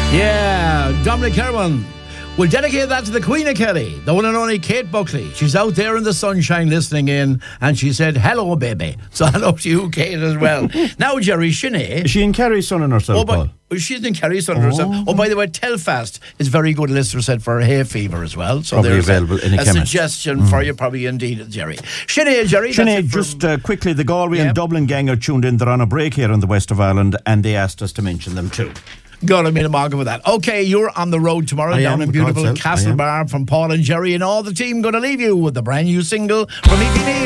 Yeah, Dominic Kerwin. We'll dedicate that to the Queen of Kelly, the one and only Kate Buckley. She's out there in the sunshine listening in, and she said, hello, baby. So hello to you, Kate, as well. Now, Jerry, Sinead. Is she in Kerry sunning herself, Paul? She's in Kerry sunning herself. Oh, by the way, Telfast is very good, listener said, for hay fever as well. So probably there's available in a chemist. Suggestion for you, probably indeed, Jerry. Sinead, Jerry. Sinead, just quickly, the Galway and Dublin gang are tuned in. They're on a break here in the west of Ireland, and they asked us to mention them too. God, I made a mark for that. Okay, you're on the road tomorrow down in beautiful Castlebar from Paul and Jerry and all the team. Going to leave you with the brand new single from EP Neil.